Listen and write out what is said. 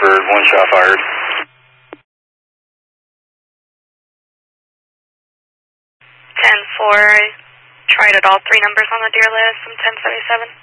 Pittsburgh, 1 shot fired. 10-4, I tried at all 3 numbers on the deer list from 1077.